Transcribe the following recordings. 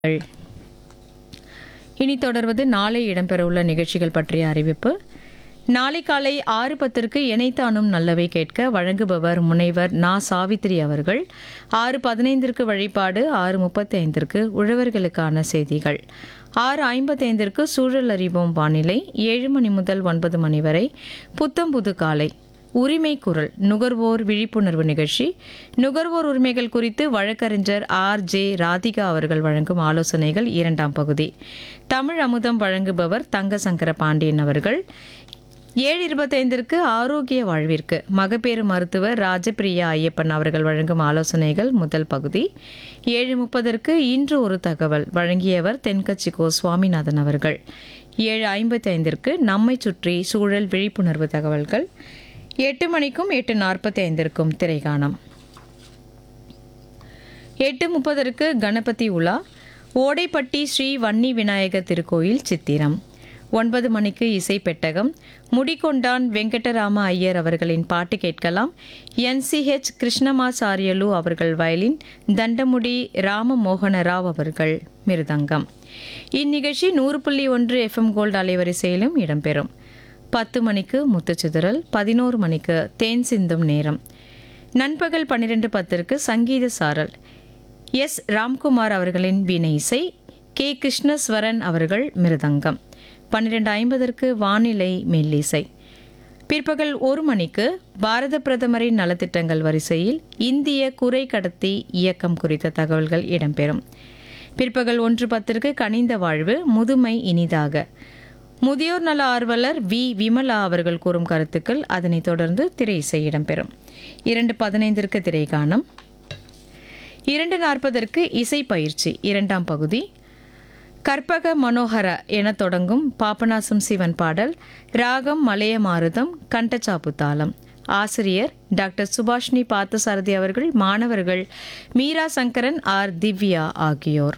இனி தொடர்வது நாளை இடம்பெறவுள்ள நிகழ்ச்சிகள் பற்றிய அறிவிப்பு. நாளை காலை 6:10 இணைத்தானும் நல்லவை கேட்க வழங்குபவர் முனைவர் நா. சாவித்திரி அவர்கள். 6:15 வழிபாடு, 6:35 உழவர்களுக்கான செய்திகள், 6:55 சூழல் அறிவோம் வானிலை, 7 மணி முதல் 9 மணி வரை புத்தம்புது காலை உரிமை குரல் நுகர்வோர் விழிப்புணர்வு நிகழ்ச்சி. நுகர்வோர் உரிமைகள் குறித்து வழக்கறிஞர் ஆர்.ஜே. ராதிகா அவர்கள் வழங்கும் ஆலோசனைகள் 2ஆம் பகுதி. தமிழ் அமுதம் வழங்குபவர் தங்கசங்கர பாண்டியன் அவர்கள். 7:25 ஆரோக்கிய வாழ்விற்கு மகப்பேறு மருத்துவர் ராஜபிரியா ஐயப்பன் அவர்கள் வழங்கும் ஆலோசனைகள் முதல் பகுதி. 7:30 இன்று ஒரு தகவல் வழங்கியவர் தென்கட்சி கோ. சுவாமிநாதன் அவர்கள். 7:55 நம்மை சுற்றி சூழல் விழிப்புணர்வு தகவல்கள். 8 மணிக்கும் 8:45 திரைகாணம். 8:30 கணபதி உலா, ஓடைப்பட்டி ஸ்ரீ வன்னி விநாயகர் திருக்கோயில் சித்திரம். 9 மணிக்கு இசை பெட்டகம், முடிகொண்டான் வெங்கடராம ஐயர் அவர்களின் பாட்டு கேட்கலாம். NCH கிருஷ்ணமாச்சாரியலு அவர்கள் வயலின், தண்டமுடி ராமமோகன ராவ் அவர்கள் மிருதங்கம். இந்நிகழ்ச்சி 100.1 FM கோல்டு அலைவரிசையிலும் இடம்பெறும். 10 மணிக்கு முத்துச்சிதறல், 11 மணிக்கு தேன் சிந்தும் நேரம். நண்பகல் 12:10 சங்கீத சாரல், எஸ். ராம்குமார் அவர்களின் வீணை இசை, கே. கிருஷ்ணஸ்வரன் அவர்கள் மிருதங்கம். 12:50 வானிலை மெல்லிசை. பிற்பகல் 1 மணிக்கு பாரத பிரதமரின் நலத்திட்டங்கள் வரிசையில் இந்திய குறை கடத்தி இயக்கம் குறித்த தகவல்கள் இடம்பெறும். பிற்பகல் 1:10 கனிந்த வாழ்வு முதுமை இனிதாக, முதியோர் நல ஆர்வலர் வி. விமலா அவர்கள் கூறும் கருத்துக்கள். அதனைத் தொடர்ந்து திரை இசை இடம்பெறும். 2:15 திரைகாணம். 2:40 இசை பயிற்சி 2ஆம் பகுதி. கற்பக மனோகர என தொடங்கும் பாபநாசம் சிவன் பாடல், ராகம் மலைய மாருதம், கண்டச்சாப்பு தாளம். ஆசிரியர் டாக்டர் சுபாஷினி பார்த்தசாரதி அவர்கள். மாணவர்கள் மீரா சங்கரன், ஆர். திவ்யா ஆகியோர்.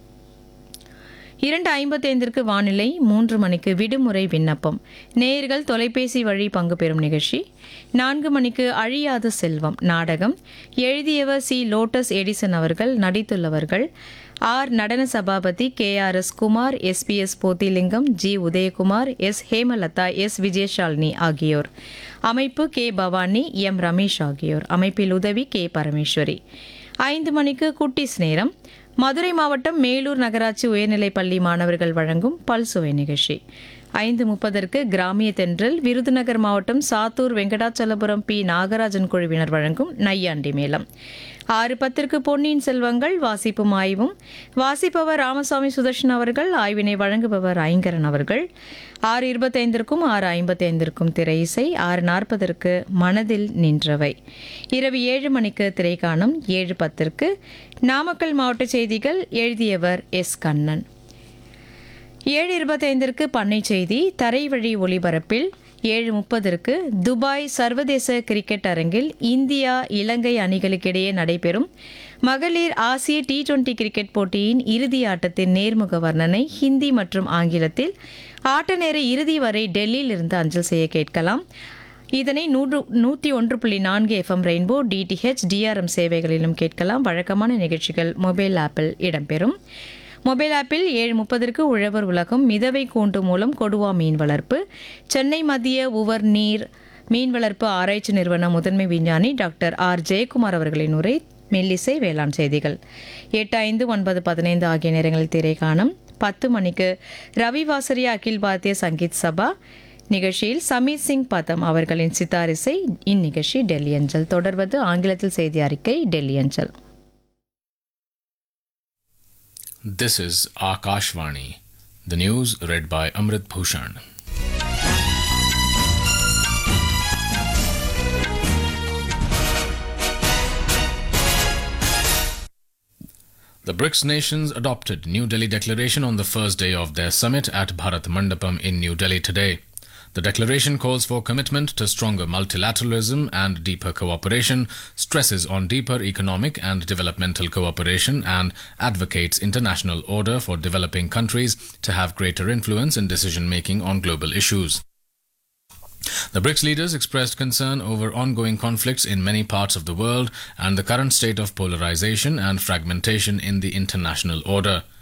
2:55 வானிலை. 3 மணிக்கு விடுமுறை விண்ணப்பம், நேயர்கள் தொலைபேசி வழி பங்கு பெறும் நிகழ்ச்சி. 4 மணிக்கு அழியாத செல்வம் நாடகம், எழுதியவர் சி. லோட்டஸ் எடிசன் அவர்கள். நடித்துள்ளவர்கள் ஆர். நடன Sabapathi, KRS Kumar, SPS Pothilingam, G. Udhayakumar, S. Hemalatha, S. Vijayashalini ஆகியோர். அமைப்பு கே. பவானி, எம். ரமேஷ் ஆகியோர். அமைப்பில் உதவி கே. பரமேஸ்வரி. 5 மணிக்கு குட்டிஸ் நேரம், மதுரை மாவட்டம் மேலூர் நகராட்சி உயர்நிலைப் பள்ளி மாணவர்கள் வழங்கும் பல்சுவை நிகழ்ச்சி. 5:30 கிராமிய தென்றல், விருதுநகர் மாவட்டம் சாத்தூர் வெங்கடாச்சலபுரம் பி. நாகராஜன் குழுவினர் வழங்கும் நையாண்டி மேளம். 6:10 பொன்னியின் செல்வங்கள் வாசிப்பும் ஆய்வும், வாசிப்பவர் ராமசாமி சுதர்ஷன் அவர்கள். ஆய்வினை வழங்குபவர் ஐங்கரன் அவர்கள். 6:25 6:55 திரை இசை. 6:40 மனதில் நின்றவை. இரவு 7 மணிக்கு திரைக்காணம். 7:10 நாமக்கல் மாவட்ட செய்திகள், எழுதியவர் எஸ். கண்ணன். 7:25 பண்ணை செய்தி தரைவழி ஒளிபரப்பில். 7:30 துபாய் சர்வதேச கிரிக்கெட் அரங்கில் இந்தியா இலங்கை அணிகளுக்கிடையே நடைபெறும் மகளிர் ஆசிய T20 கிரிக்கெட் போட்டியின் இறுதி ஆட்டத்தின் நேர்முக வர்ணனை ஹிந்தி மற்றும் ஆங்கிலத்தில் ஆட்ட நேர இறுதி வரை டெல்லியில் இருந்து அஞ்சல் செய்ய கேட்கலாம். இதனை 101.4 FM ரெயின்போ, DTH, DRM சேவைகளிலும் கேட்கலாம். வழக்கமான நிகழ்ச்சிகள் மொபைல் ஆப்பில் இடம்பெறும். மொபைல் ஆப்பில் 7:30 உழவர் உலகம், மிதவை கூண்டு மூலம் கொடுவா மீன் வளர்ப்பு, சென்னை மத்திய உவர் நீர் மீன் வளர்ப்பு ஆராய்ச்சி நிறுவன முதன்மை விஞ்ஞானி டாக்டர் ஆர். ஜெயக்குமார் அவர்களின் உரை, மெல்லிசை வேளாண் செய்திகள். 8:05 9:15 ஆகிய நேரங்களில் திரைகாணம். 10 மணிக்கு ரவி வாசரியா அகில் பாரதிய சங்கீத் சபா நிகழ்ச்சியில் சமீர் சிங் பதம் அவர்களின் சித்தாரிசை. இந்நிகழ்ச்சி டெல்லி அஞ்சல். தொடர்வது ஆங்கிலத்தில் செய்தி அறிக்கை, டெல்லி அஞ்சல். This is Akashvani. The news read by Amrit Bhushan. The BRICS nations adopted New Delhi Declaration on the first day of their summit at Bharat Mandapam in New Delhi today. The declaration calls for commitment to stronger multilateralism and deeper cooperation, stresses on deeper economic and developmental cooperation, and advocates international order for developing countries to have greater influence in decision-making on global issues. The BRICS leaders expressed concern over ongoing conflicts in many parts of the world and the current state of polarization and fragmentation in the international order.